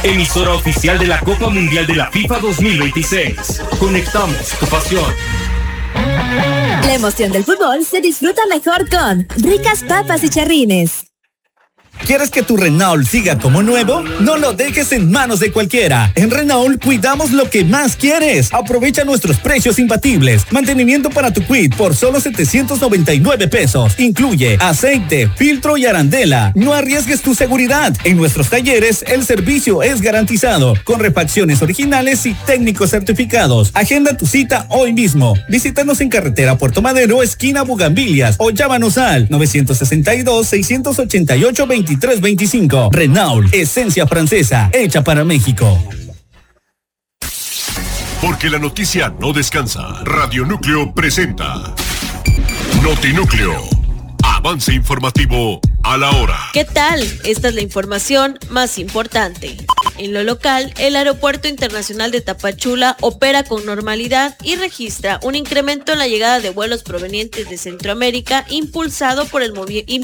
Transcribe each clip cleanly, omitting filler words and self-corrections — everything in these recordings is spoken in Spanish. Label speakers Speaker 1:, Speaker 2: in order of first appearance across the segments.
Speaker 1: emisora oficial de la Copa Mundial de la FIFA 2026. Conectamos tu pasión.
Speaker 2: La emoción del fútbol se disfruta mejor con ricas papas y charrines.
Speaker 3: ¿Quieres que tu Renault siga como nuevo? No lo dejes en manos de cualquiera. En Renault cuidamos lo que más quieres. Aprovecha nuestros precios imbatibles. Mantenimiento para tu Kwid por solo 799 pesos. Incluye aceite, filtro y arandela. No arriesgues tu seguridad. En nuestros talleres el servicio es garantizado, con refacciones originales y técnicos certificados. Agenda tu cita hoy mismo. Visítanos en carretera Puerto Madero, esquina Bugambilias, o llámanos al 962-688-2325. Renault, esencia francesa, hecha para México.
Speaker 4: Porque la noticia no descansa. Radio Núcleo presenta Notinúcleo. Avance informativo a la hora.
Speaker 5: ¿Qué tal? Esta es la información más importante. En lo local, el Aeropuerto Internacional de Tapachula opera con normalidad y registra un incremento en la llegada de vuelos provenientes de Centroamérica impulsado por el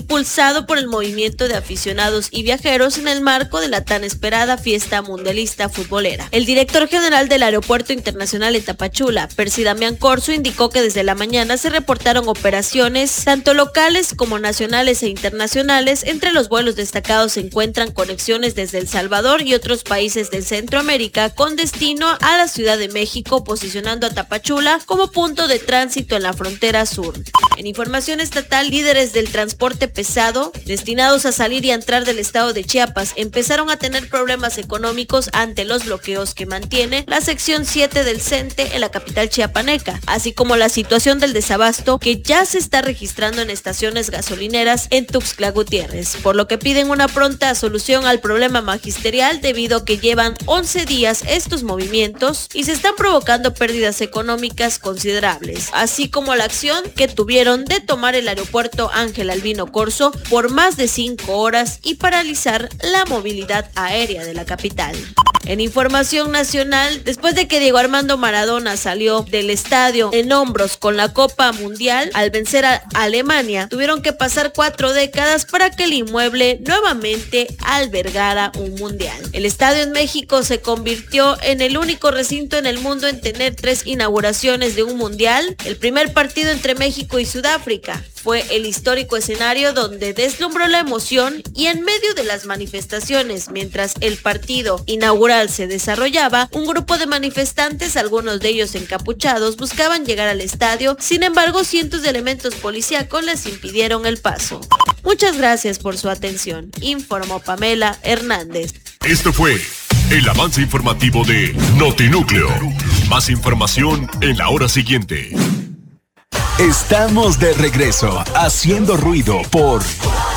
Speaker 5: movimiento de aficionados y viajeros en el marco de la tan esperada fiesta mundialista futbolera. El director general del Aeropuerto Internacional de Tapachula, Percy Damián Corzo, indicó que desde la mañana se reportaron operaciones tanto locales como nacionales e internacionales. Entre los vuelos destacados se encuentran conexiones desde El Salvador y otros países de Centroamérica con destino a la Ciudad de México, posicionando a Tapachula como punto de tránsito en la frontera sur. En información estatal, líderes del transporte pesado destinados a salir y a entrar del estado de Chiapas empezaron a tener problemas económicos ante los bloqueos que mantiene la sección 7 del CENTE en la capital chiapaneca, así como la situación del desabasto que ya se está registrando en estaciones gasolineras en Tuxtla Gutiérrez, por lo que piden una pronta solución al problema magisterial debido a que llevan 11 días estos movimientos y se están provocando pérdidas económicas considerables, así como la acción que tuvieron de tomar el aeropuerto Ángel Albino Corzo por más de 5 horas y paralizar la movilidad aérea de la capital. En información nacional, después de que Diego Armando Maradona salió del estadio en hombros con la Copa Mundial al vencer a Alemania, tuvieron que pasar 4 décadas para que el inmueble nuevamente albergara un mundial. El estadio en México se convirtió en el único recinto en el mundo en tener 3 inauguraciones de un mundial. El primer partido entre México y Sudáfrica fue el histórico escenario donde deslumbró la emoción, y en medio de las manifestaciones, mientras el partido inaugural se desarrollaba, un grupo de manifestantes, algunos de ellos encapuchados, buscaban llegar al estadio. Sin embargo, cientos de elementos policíacos les impidieron el paso. Muchas gracias por su atención, informó Pamela Hernández.
Speaker 4: Esto fue el avance informativo de Notinúcleo. Más información en la hora siguiente.
Speaker 6: Estamos de regreso, haciendo ruido por